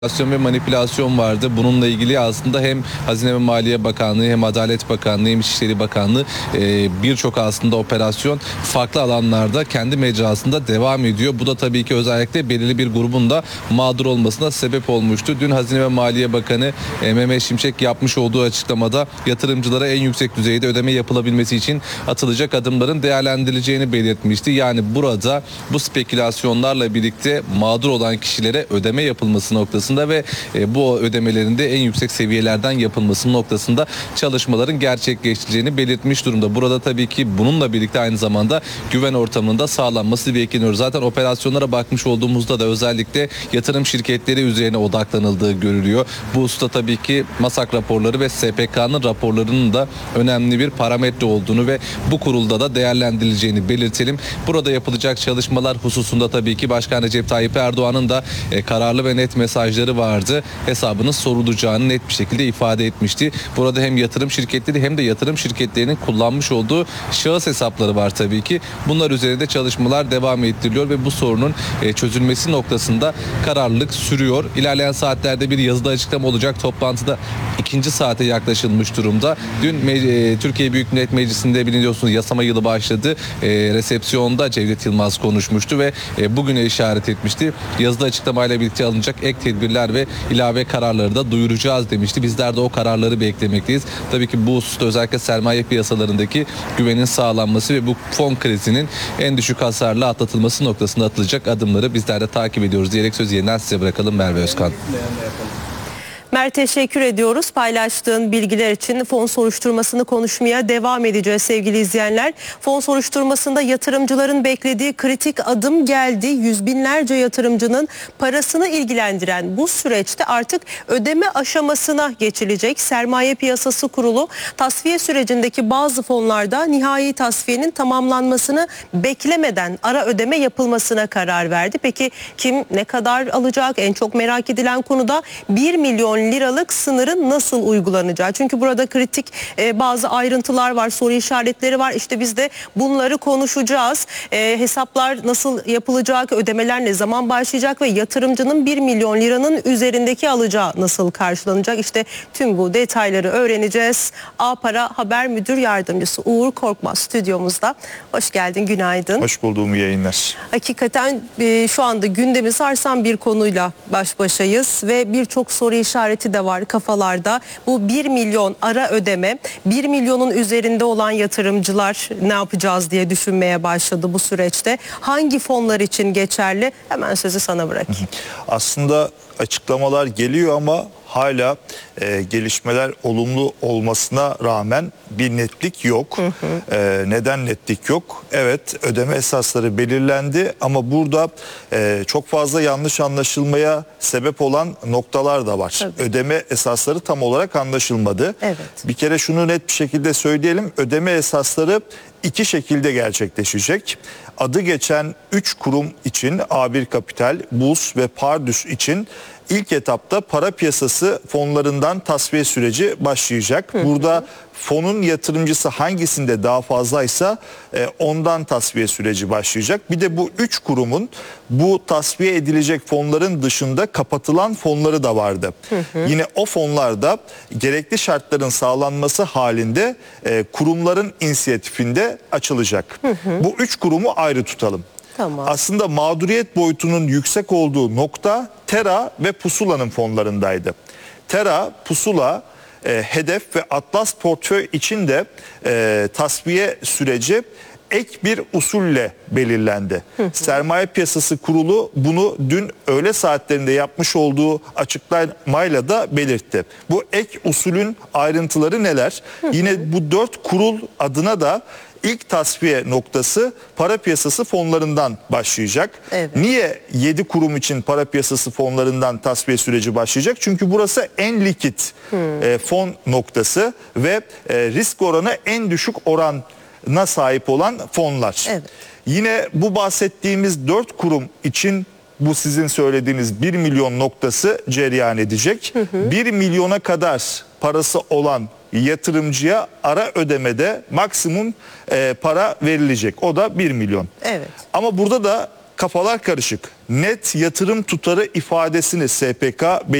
ve manipülasyon vardı. Bununla ilgili aslında hem Hazine ve Maliye Bakanlığı hem Adalet Bakanlığı hem İçişleri Bakanlığı birçok aslında operasyon farklı alanlarda kendi mecrasında devam ediyor. Bu da tabii ki özellikle belirli bir grubun da mağdur olmasına sebep olmuştu. Dün Hazine ve Maliye Bakanı Mehmet Şimşek yapmış olduğu açıklamada yatırımcılara en yüksek düzeyde ödeme yapılabilmesi için atılacak adımların değerlendirileceğini belirtmişti. Yani burada bu spekülasyonlarla birlikte mağdur olan kişilere ödeme yapılması noktasında ve bu ödemelerin de en yüksek seviyelerden yapılması noktasında çalışmaların gerçekleştireceğini belirtmiş durumda. Burada tabii ki bununla birlikte aynı zamanda güven ortamında sağlanması bekleniyor. Zaten operasyonlara bakmış olduğumuzda da özellikle yatırım şirketleri üzerine odaklanıldığı görülüyor. Bu hususta tabii ki MASAK raporları ve SPK'nın raporlarının da önemli bir parametre olduğunu ve bu kurulda da değerlendirileceğini belirtelim. Burada yapılacak çalışmalar hususunda tabii ki Başkan Recep Tayyip Erdoğan'ın da kararlı ve net mesajları vardı. Hesabının sorulacağını net bir şekilde ifade etmişti. Burada hem yatırım şirketleri hem de yatırım şirketlerinin kullanmış olduğu şahıs hesapları var tabii ki. Bunlar üzerinde çalışmalar devam ettiriliyor ve bu sorunun çözülmesi noktasında kararlılık sürüyor. İlerleyen saatlerde bir yazılı açıklama olacak. Toplantıda ikinci saate yaklaşılmış durumda. Dün Türkiye Büyük Millet Meclisi'nde biliyorsunuz yasama yılı başladı. Resepsiyonda Cevdet Yılmaz konuşmuştu ve bugüne işaret etmişti. Yazılı açıklamayla birlikte alınacak ek tedbirler ve ilave kararları da duyuracağız demişti. Bizler de o kararları beklemekteyiz. Tabii ki bu hususta özellikle sermaye piyasalarındaki güvenin sağlanması ve bu fon krizinin en düşük hasarla atlatılması noktasında atılacak adımları bizler de takip ediyoruz diyerek sözü yeniden size bırakalım Merve Özkan. Mer, teşekkür ediyoruz. Paylaştığın bilgiler için fon soruşturmasını konuşmaya devam edeceğiz sevgili izleyenler. Fon soruşturmasında yatırımcıların beklediği kritik adım geldi. Yüz binlerce yatırımcının parasını ilgilendiren bu süreçte artık ödeme aşamasına geçilecek. Sermaye Piyasası Kurulu tasfiye sürecindeki bazı fonlarda nihai tasfiyenin tamamlanmasını beklemeden ara ödeme yapılmasına karar verdi. Peki kim ne kadar alacak? En çok merak edilen konu da 1 milyon liralık sınırın nasıl uygulanacağı. Çünkü burada kritik bazı ayrıntılar var, soru işaretleri var. İşte biz de bunları konuşacağız. Hesaplar nasıl yapılacak, ödemeler ne zaman başlayacak ve yatırımcının 1 milyon liranın üzerindeki alacağı nasıl karşılanacak? İşte tüm bu detayları öğreneceğiz. A Para Haber Müdür Yardımcısı Uğur Korkmaz stüdyomuzda. Hoş geldin, günaydın. Hoş bulduğum yayınlar. Hakikaten şu anda gündemi sarsan bir konuyla baş başayız ve birçok soru işareti de var kafalarda. Bu 1 milyon ara ödeme, 1 milyonun üzerinde olan yatırımcılar ne yapacağız diye düşünmeye başladı bu süreçte. Hangi fonlar için geçerli? Hemen sözü sana bırakayım. Aslında açıklamalar geliyor ama hala gelişmeler olumlu olmasına rağmen bir netlik yok. Neden netlik yok? Evet, ödeme esasları belirlendi ama burada çok fazla yanlış anlaşılmaya sebep olan noktalar da var. Tabii. Ödeme esasları tam olarak anlaşılmadı. Evet. Bir kere şunu net bir şekilde söyleyelim. Ödeme esasları iki şekilde gerçekleşecek. Adı geçen 3 kurum için A1 Kapital, BULS ve Pardüs için ilk etapta para piyasası fonlarından tasfiye süreci başlayacak. Burada fonun yatırımcısı hangisinde daha fazlaysa ondan tasfiye süreci başlayacak. Bir de bu 3 kurumun bu tasfiye edilecek fonların dışında kapatılan fonları da vardı. Yine o fonlarda gerekli şartların sağlanması halinde kurumların inisiyatifinde açılacak. Bu 3 kurumu ayrı tutalım. Tamam. Aslında mağduriyet boyutunun yüksek olduğu nokta Tera ve Pusula'nın fonlarındaydı. Tera, Pusula, Hedef ve Atlas portföy için de tasfiye süreci ek bir usulle belirlendi. Sermaye Piyasası Kurulu bunu dün öğle saatlerinde yapmış olduğu açıklamayla da belirtti. Bu ek usulün ayrıntıları neler? Yine bu 4 kurul adına da İlk tasfiye noktası para piyasası fonlarından başlayacak. Evet. Niye 7 kurum için para piyasası fonlarından tasfiye süreci başlayacak? Çünkü burası en likit fon noktası ve risk oranı en düşük orana sahip olan fonlar. Evet. Yine bu bahsettiğimiz 4 kurum için bu sizin söylediğiniz 1 milyon noktası cereyan edecek. 1 milyona kadar parası olan yatırımcıya ara ödemede maksimum para verilecek. O da 1 milyon. Evet. Ama burada da kafalar karışık. Net yatırım tutarı ifadesini SPK